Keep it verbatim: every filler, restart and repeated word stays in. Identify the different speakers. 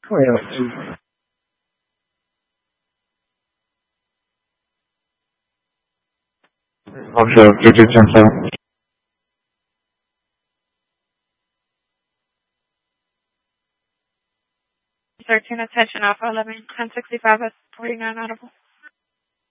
Speaker 1: Well, Observe, two two ten seven.
Speaker 2: thirteen attention Alpha eleven ten sixty-five at forty-nine audible.